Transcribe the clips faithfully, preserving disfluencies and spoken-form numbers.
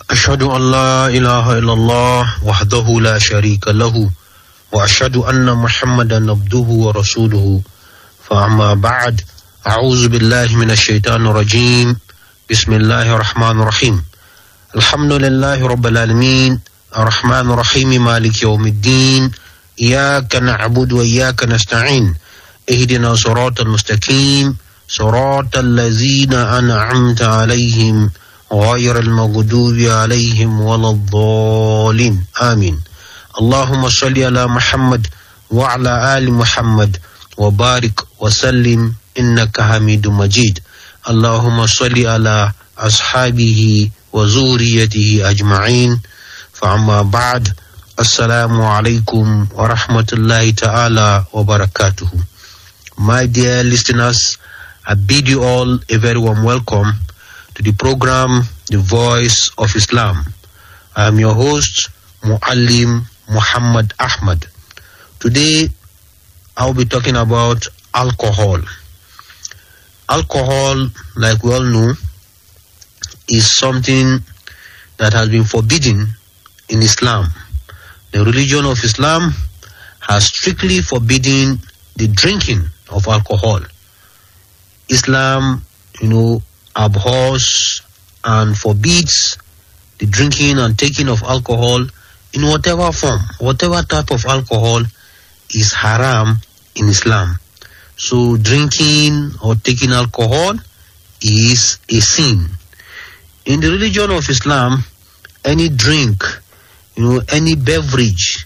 أشهد أن لا إله إلا الله وحده لا شريك له وأشهد أن محمدا عبده ورسوله فأما بعد أعوذ بالله من الشيطان الرجيم بسم الله الرحمن الرحيم الحمد لله رب العالمين الرحمن الرحيم مالك يوم الدين إياك نعبد وإياك نستعين اهدنا صراط المستقيم صراط الذين أنعمت عليهم غير المغضوب عليهم ولا الضالين آمين. اللهم صل على محمد وعلى آل محمد وبارك وسلم إنك حميد مجيد. اللهم صل على أصحابه وذريته أجمعين. فأما بعد السلام عليكم ورحمة الله تعالى وبركاته. My dear listeners, I bid you all a very warm welcome to the program The Voice of Islam. I am your host, Muallim Muhammad Ahmad. Today, I will be talking about alcohol. Alcohol, like we all know, is something that has been forbidden in Islam. The religion of Islam has strictly forbidden the drinking of alcohol. Islam, you know, abhors and forbids the drinking and taking of alcohol in whatever form, whatever type of alcohol is haram in Islam. So drinking or taking alcohol is a sin. In the religion of Islam, any drink, you know, any beverage,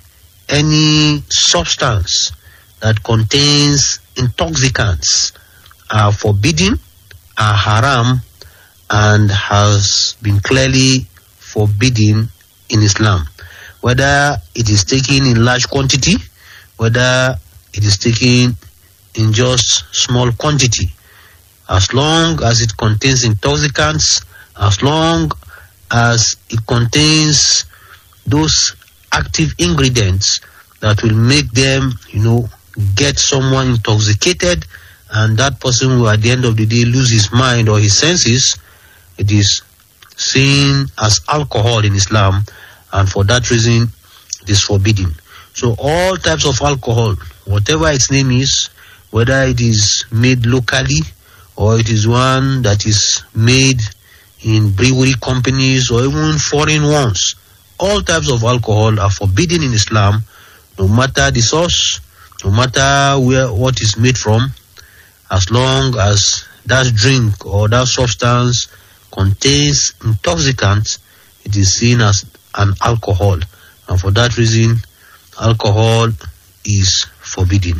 any substance that contains intoxicants are forbidden, are haram, and has been clearly forbidden in Islam. Whether it is taken in large quantity, whether it is taken in just small quantity, as long as it contains intoxicants, as long as it contains those active ingredients that will make them, you know, get someone intoxicated, and that person will at the end of the day lose his mind or his senses, it is seen as alcohol in Islam, and for that reason it is forbidden. So all types of alcohol, whatever its name is, whether it is made locally or it is one that is made in brewery companies or even foreign ones, all types of alcohol are forbidden in Islam, no matter the source, no matter where what is made from, as long as that drink or that substance contains intoxicants, it is seen as an alcohol. And for that reason, alcohol is forbidden.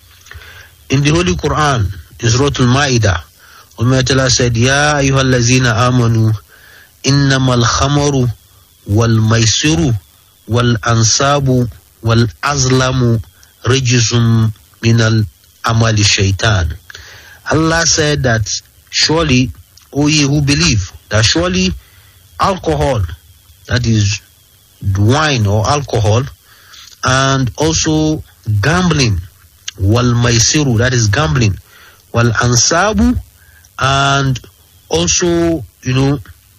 In the Holy Quran, in Surah Al-Ma'idah, Almighty Allah said, Ya ayyuhallazina amanu, innamal khamaru wal maisiru wal ansabu wal azlamu rijzum minal amali shaitan. Allah said that surely, O ye who believe, that surely alcohol, that is wine or alcohol, and also gambling, wal maisiru, that is gambling, wal ansabu, and also, you know,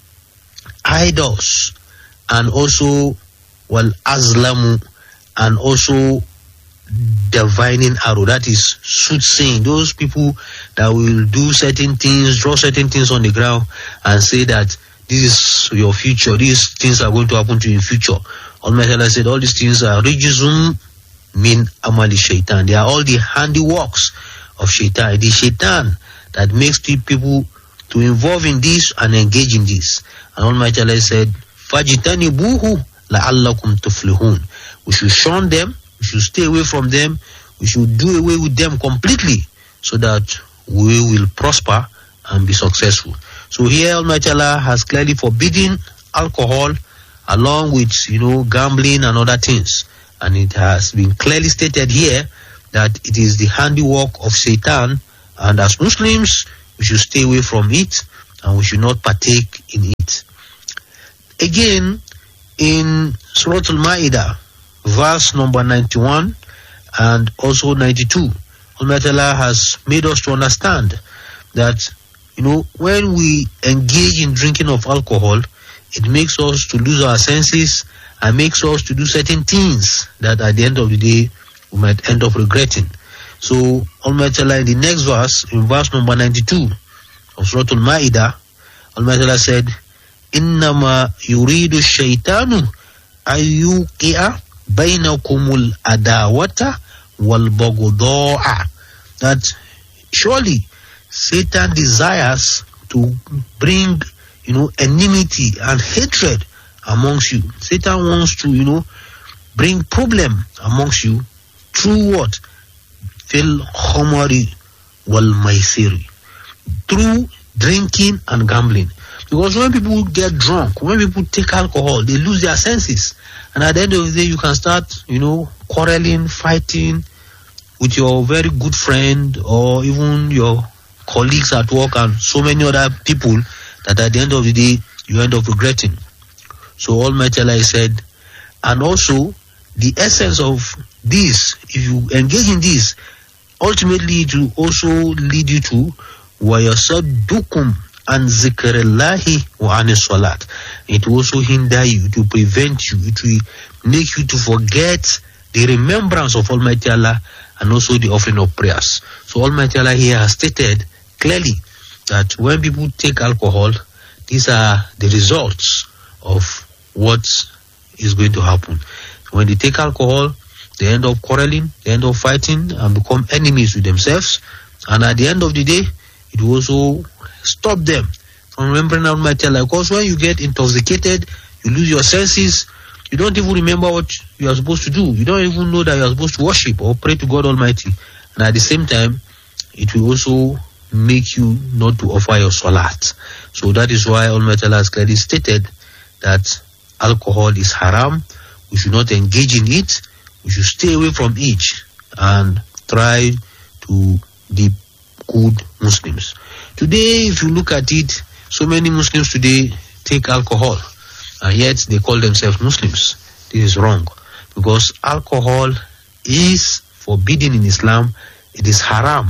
idols, and also wal azlamu, and also divining arrow, that is soothsaying, those people that will do certain things, draw certain things on the ground and say that this is your future, these things are going to happen to you in future. Almighty Allah said all these things are rijzum min amali shaitan. They are all the handiworks of shaitan. The shaitan that makes people to involve in this and engage in this. And Almighty Allah said, fajtanibuhu la'allakum tuflihun. We should shun them, we should stay away from them, we should do away with them completely so that we will prosper and be successful. So here Almighty Allah has clearly forbidden alcohol along with, you know, gambling and other things. And it has been clearly stated here that it is the handiwork of Satan, and as Muslims, we should stay away from it and we should not partake in it. Again, in Surah Al-Ma'idah, verse number ninety-one and also ninety-two, Almighty Allah has made us to understand that, you know, when we engage in drinking of alcohol, it makes us to lose our senses and makes us to do certain things that at the end of the day we might end up regretting. So Almighty Allah in the next verse, in verse number ninety-two of Surah Al-Ma'idah, Almighty Allah said, Innama yuridu shaytanu ayyuqi'a bainakumul adawata wal baghdha'a. That surely Satan desires to bring, you know, enmity and hatred amongst you. Satan wants to, you know, bring problem amongst you through what? Fil khamari wal maisiri. Through drinking and gambling. Because when people get drunk, when people take alcohol, they lose their senses. And at the end of the day, you can start, you know, quarreling, fighting with your very good friend or even your colleagues at work and so many other people that at the end of the day, you end up regretting. So Almighty Allah said, and also the essence of this, if you engage in this, ultimately it will also lead you to وَيَصَدُّكُمْ and zikrillahi wa anis salat. It will also hinder you, to prevent you, it will make you to forget the remembrance of Almighty Allah and also the offering of prayers. So Almighty Allah here has stated clearly that when people take alcohol, these are the results of what is going to happen. When they take alcohol, they end up quarreling, they end up fighting and become enemies with themselves. And at the end of the day, it will also stop them from remembering Almighty Allah. Because when you get intoxicated, you lose your senses, you don't even remember what you are supposed to do. You don't even know that you are supposed to worship or pray to God Almighty. And at the same time, it will also make you not to offer your salat. So that is why Almighty Allah has clearly stated that alcohol is haram. We should not engage in it. We should stay away from it and try to be good Muslims. Today, if you look at it, so many Muslims today take alcohol, and yet they call themselves Muslims. This is wrong, because alcohol is forbidden in Islam. It is haram,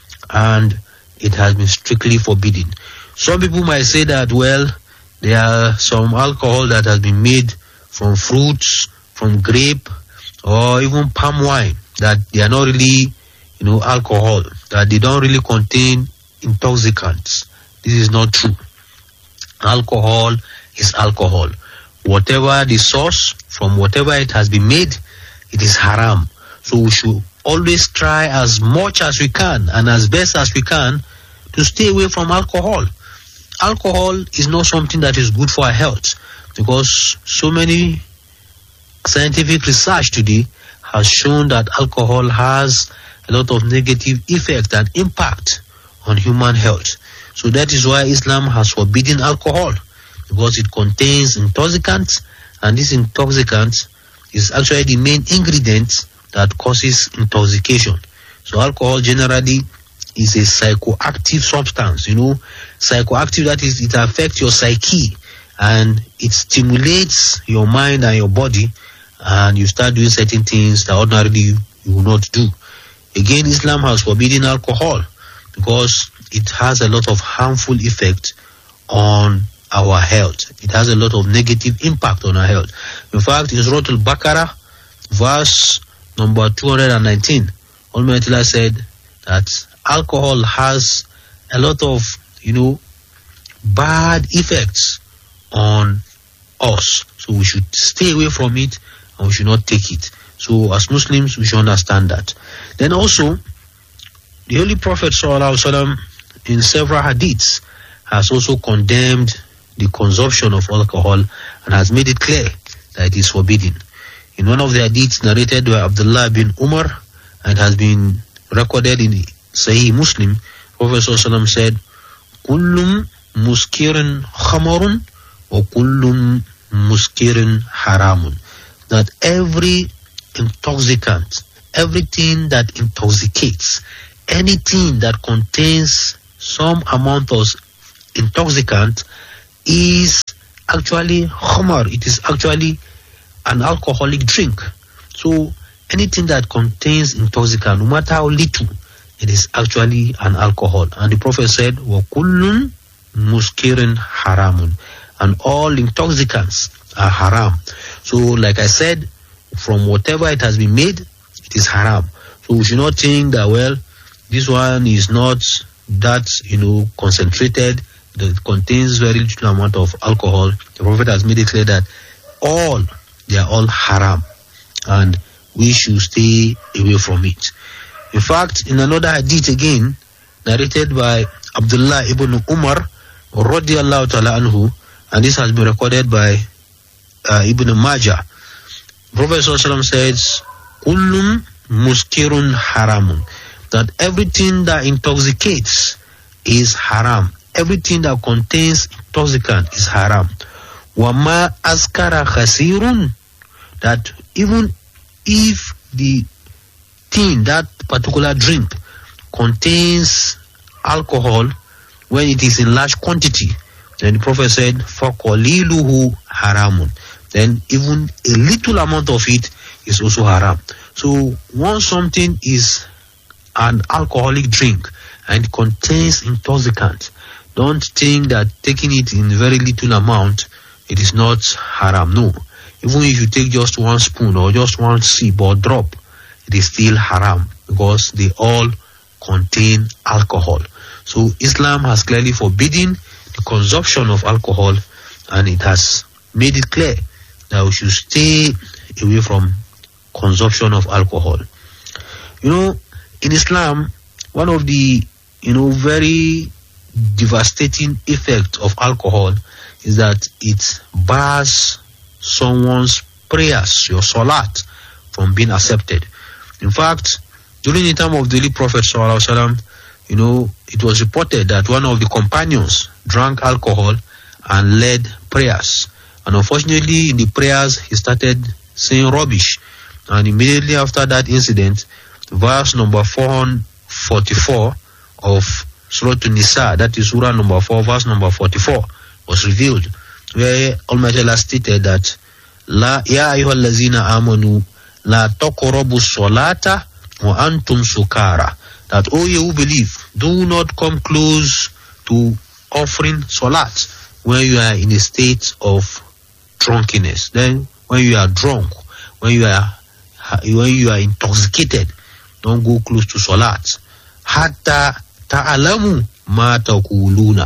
and it has been strictly forbidden. Some people might say that, well, there are some alcohol that has been made from fruits, from grape, or even palm wine, that they are not really, you know, alcohol, that they don't really contain intoxicants. This is not true. Alcohol is alcohol. Whatever the source, from whatever it has been made, it is haram. So we should always try as much as we can and as best as we can to stay away from alcohol. Alcohol is not something that is good for our health, because so many scientific research today has shown that alcohol has a lot of negative effect and impact on human health. So that is why Islam has forbidden alcohol, because it contains intoxicants, and this intoxicant is actually the main ingredient that causes intoxication. So alcohol generally is a psychoactive substance, you know, psychoactive, that is, it affects your psyche and it stimulates your mind and your body, and you start doing certain things that ordinarily you, you will not do. Again, Islam has forbidden alcohol because it has a lot of harmful effect on our health. It has a lot of negative impact on our health. In fact, in Surah Al-Baqarah, verse number two hundred nineteen, Almighty Allah said that alcohol has a lot of, you know, bad effects on us. So we should stay away from it and we should not take it. So as Muslims, we should understand that. Then also, the Holy Prophet Sallallahu Alaihi Wasallam in several hadiths has also condemned the consumption of alcohol and has made it clear that it is forbidden. In one of the hadiths narrated by Abdullah bin Umar and has been recorded in Sahih Muslim, Prophet Sallallahu Alaihi Wasallam said, "Kullum muskirin khamarun wa kullum muskirin haramun." That every intoxicant, everything that intoxicates, anything that contains some amount of intoxicant is actually khamar. It is actually an alcoholic drink. So anything that contains intoxicant, no matter how little, it is actually an alcohol. And the Prophet said, "Wa kullun muskirin haramun." and all intoxicants are haram. So, like I said, from whatever it has been made, it is haram. So we should not think that, well, this one is not that, you know, concentrated, that it contains very little amount of alcohol. The Prophet has made it clear that all, they are all haram, and we should stay away from it. In fact, in another hadith again, narrated by Abdullah ibn Umar, radiallahu ta'ala anhu, and this has been recorded by uh, Ibn Majah, Prophet sallallahu says, Kullun muskirun haramun, that everything that intoxicates is haram. Everything that contains intoxicant is haram. Wama askara khasirun, that even if the thing, that particular drink, contains alcohol, when it is in large quantity, then the Prophet said, فَقَلِيلُهُ haramun, then even a little amount of it is also haram. So once something is an alcoholic drink and contains intoxicant, don't think that taking it in very little amount, it is not haram. No. Even if you take just one spoon or just one sip or drop, it is still haram, because they all contain alcohol. So Islam has clearly forbidden the consumption of alcohol, and it has made it clear that we should stay away from consumption of alcohol. You know, in Islam, one of the, you know, very devastating effect of alcohol is that it bars someone's prayers, your salat, from being accepted. In fact, during the time of the Holy Prophet sallallahu alaihi wasallam, you know, it was reported that one of the companions drank alcohol and led prayers. And unfortunately, in the prayers, he started saying rubbish. And immediately after that incident, verse number four forty-four of Surah An-Nisa, that is Surah number four, verse number forty-four, was revealed, where Almighty Allah stated that, La ya ayyuhallazina amanu la taqrabu salata wa antum sukara, that, oh, you who believe, do not come close to offering salat when you are in a state of drunkenness. Then when you are drunk, when you are when you are intoxicated, don't go close to salat. Hatta ta'alamu ma taquluna,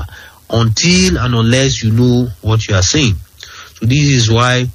until and unless you know what you are saying. So this is why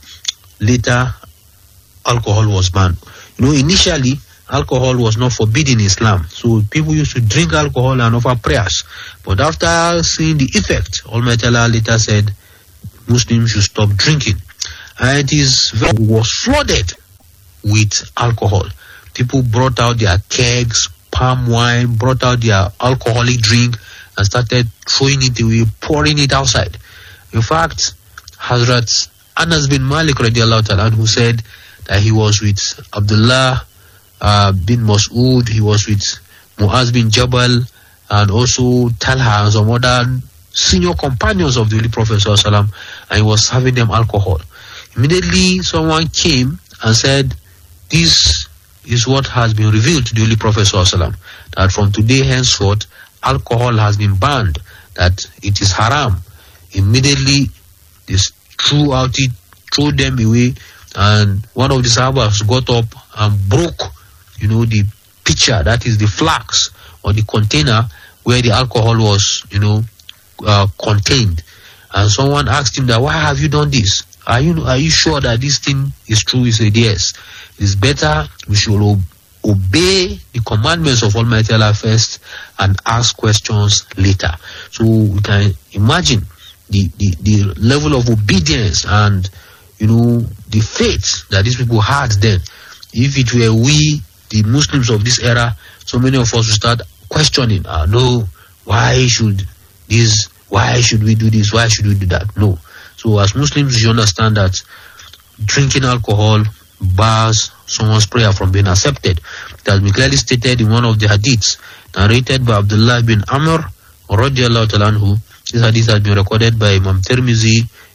later alcohol was banned. You know, initially alcohol was not forbidden in Islam. So people used to drink alcohol and offer prayers. But after seeing the effect, Almighty Allah later said Muslims should stop drinking. And it is very, was flooded with alcohol. People brought out their kegs, palm wine, brought out their alcoholic drink and started throwing it away, pouring it outside. In fact, Hazrat Anas bin Malik radiallahu ta'ala, who said that he was with Abdullah uh, bin Mas'ud, he was with Muaz bin Jabal, and also Talha and some other senior companions of the Holy Prophet sallallahu alaihi wasallam, and he was serving them alcohol. Immediately someone came and said, this is what has been revealed to the Holy Prophet sallallahu alaihi wasallam, that from today henceforth alcohol has been banned, that it is haram. Immediately they threw out it, threw them away, and one of the Sahabas got up and broke, you know, the pitcher, that is the flask or the container where the alcohol was, you know, uh, contained. And someone asked him that, why have you done this? Are you are you sure that this thing is true? He said, yes. It's better we should ob- obey the commandments of Almighty Allah first and ask questions later. So we can imagine the, the, the level of obedience and, you know, the faith that these people had then. If it were we, the Muslims of this era, so many of us would start questioning, uh, no, why should this, why should we do this, why should we do that? No. So as Muslims, you understand that drinking alcohol bars someone's prayer from being accepted. It has been clearly stated in one of the hadiths narrated by Abdullah bin Amr radiallahu ta'ala anhu. This hadith has been recorded by Imam Tirmizi